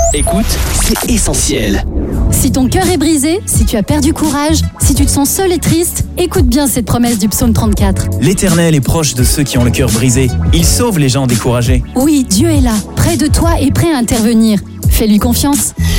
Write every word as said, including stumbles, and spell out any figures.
Écoute, c'est essentiel. Si ton cœur est brisé, si tu as perdu courage, si tu te sens seul et triste, écoute bien cette promesse du psaume trente-quatre. L'Éternel est proche de ceux qui ont le cœur brisé. Il sauve les gens découragés. Oui, Dieu est là, près de toi et prêt à intervenir. Fais-lui confiance.